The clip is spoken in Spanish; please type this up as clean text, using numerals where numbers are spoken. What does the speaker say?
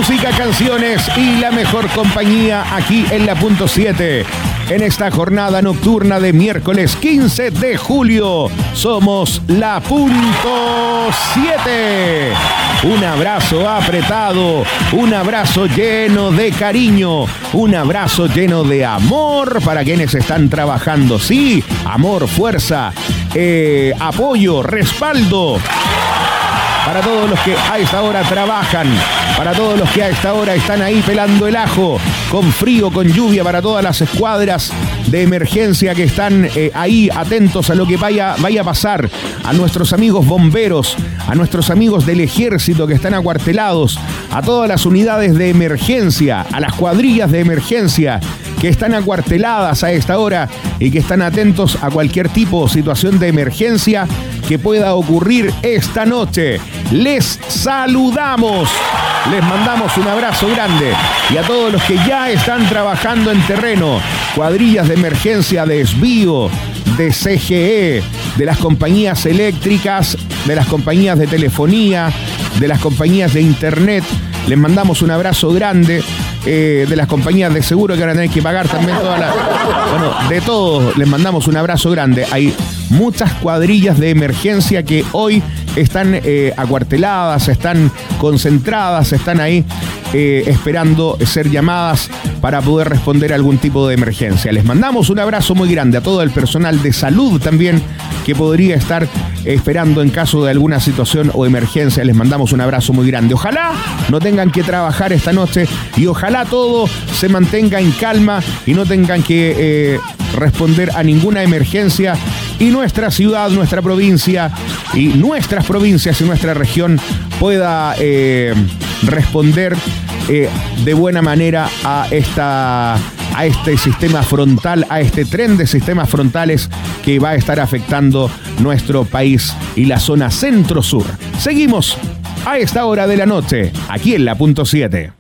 música, canciones y la mejor compañía aquí en la punto 7. En esta jornada nocturna de miércoles 15 de julio, somos la punto 7. Un abrazo apretado, un abrazo lleno de cariño, un abrazo lleno de amor para quienes están trabajando. Sí, amor, fuerza, apoyo, respaldo. Para todos los que a esta hora trabajan, para todos los que a esta hora están ahí pelando el ajo, con frío, con lluvia, para todas las escuadras de emergencia que están ahí atentos a lo que vaya a pasar, a nuestros amigos bomberos, a nuestros amigos del ejército que están acuartelados, a todas las unidades de emergencia, a las cuadrillas de emergencia que están acuarteladas a esta hora y que están atentos a cualquier tipo de situación de emergencia que pueda ocurrir esta noche. Les saludamos, les mandamos un abrazo grande y a todos los que ya están trabajando en terreno, cuadrillas de emergencia de SBIO, de CGE, de las compañías eléctricas, de las compañías de telefonía, de las compañías de internet, les mandamos un abrazo grande. De las compañías de seguro que van a tener que pagar también todas las... Bueno, de todos les mandamos un abrazo grande. Hay muchas cuadrillas de emergencia que hoy están acuarteladas, están concentradas, están ahí esperando ser llamadas para poder responder a algún tipo de emergencia. Les mandamos un abrazo muy grande a todo el personal de salud también que podría estar esperando en caso de alguna situación o emergencia. Les mandamos un abrazo muy grande. Ojalá no tengan que trabajar esta noche y ojalá todo se mantenga en calma y no tengan que responder a ninguna emergencia y nuestra ciudad, nuestra provincia y nuestras provincias y nuestra región pueda responder de buena manera a este sistema frontal, a este tren de sistemas frontales que va a estar afectando nuestro país y la zona centro-sur. Seguimos a esta hora de la noche, aquí en la punto 7.